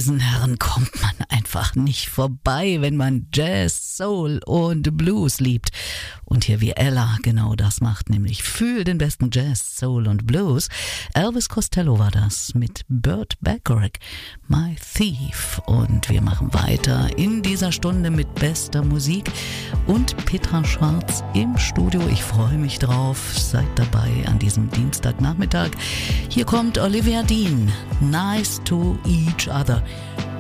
diesen Herren kommt man einfach nicht vorbei, wenn man Jazz, Soul und Blues liebt. Und hier wie Ella genau das macht, nämlich fühl den besten Jazz, Soul und Blues. Elvis Costello war das mit Burt Bacharach, My Thief. Und wir machen weiter in dieser Stunde mit bester Musik und Petra Schwarz im Studio. Ich freue mich drauf. Seid dabei an diesem Dienstagnachmittag. Hier kommt Olivia Dean, Nice to Each Other.